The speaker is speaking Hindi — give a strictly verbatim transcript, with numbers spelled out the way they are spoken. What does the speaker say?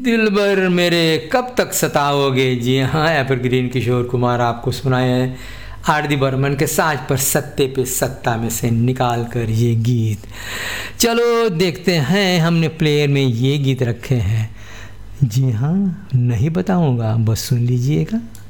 दिलबर मेरे कब तक सताओगे। जी हाँ, एवरग्रीन किशोर कुमार आपको सुनाए हैं आर डी बर्मन के साज पर सत्ते पे सत्ता में से निकाल कर ये गीत। चलो देखते हैं, हमने प्लेयर में ये गीत रखे हैं। जी हाँ, नहीं बताऊंगा, बस सुन लीजिएगा।